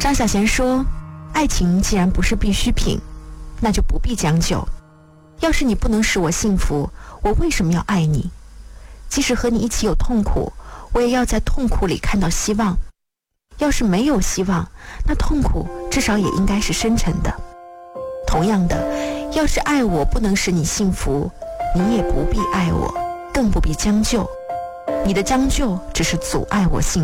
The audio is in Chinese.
张小娴说，爱情既然不是必需品，那就不必将就。要是你不能使我幸福，我为什么要爱你？即使和你一起有痛苦，我也要在痛苦里看到希望。要是没有希望，那痛苦至少也应该是深沉的。同样的，要是爱我不能使你幸福，你也不必爱我，更不必将就。你的将就只是阻碍我幸福。